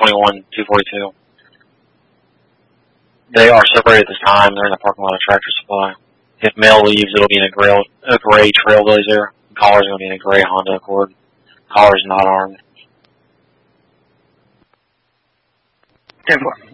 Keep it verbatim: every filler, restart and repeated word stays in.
twenty-one two forty-two. They are separated at this time. They're in the parking lot of Tractor Supply. If male leaves, it'll be in a gray, a gray Trailblazer. Caller's going to be in a gray Honda Accord. Caller's not armed. ten four.